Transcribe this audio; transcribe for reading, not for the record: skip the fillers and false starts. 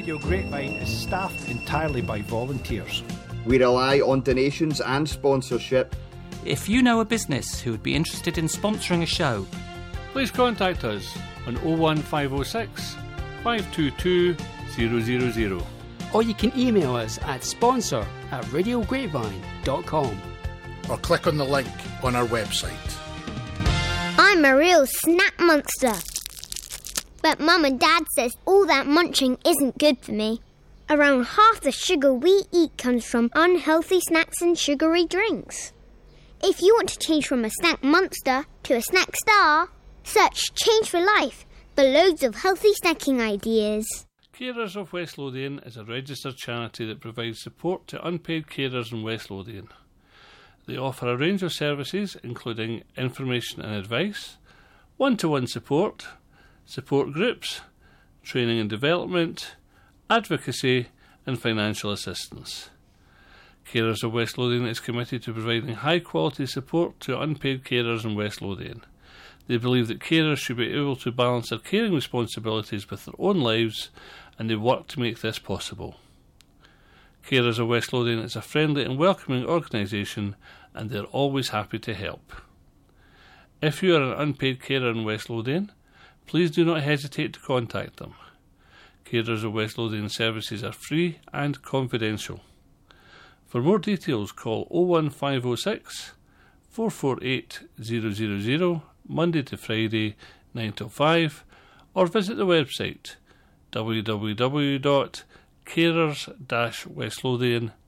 Radio Grapevine is staffed entirely by volunteers. We rely on donations and sponsorship. If you know a business who would be interested in sponsoring a show, please contact us on 01506 522 000. Or you can email us at sponsor@radiograpevine.com. Or click on the link on our website. I'm a real snack monster. But Mum and Dad says all that munching isn't good for me. Around half the sugar we eat comes from unhealthy snacks and sugary drinks. If you want to change from a snack monster to a snack star, search Change for Life for loads of healthy snacking ideas. Carers of West Lothian is a registered charity that provides support to unpaid carers in West Lothian. They offer a range of services including information and advice, one-to-one support, support groups, training and development, advocacy and financial assistance. Carers of West Lothian is committed to providing high-quality support to unpaid carers in West Lothian. They believe that carers should be able to balance their caring responsibilities with their own lives, and they work to make this possible. Carers of West Lothian is a friendly and welcoming organisation, and they're always happy to help. If you are an unpaid carer in West Lothian, please do not hesitate to contact them. Carers of West Lothian services are free and confidential. For more details, call 01506 448 000, Monday to Friday, 9 till 5, or visit the website www.carers-westlothian.com.